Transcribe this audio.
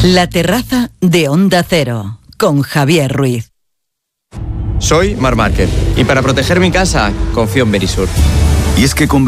La terraza de Onda Cero, con Javier Ruiz. Soy Marc Márquez y para proteger mi casa confío en Verisur. Y es que con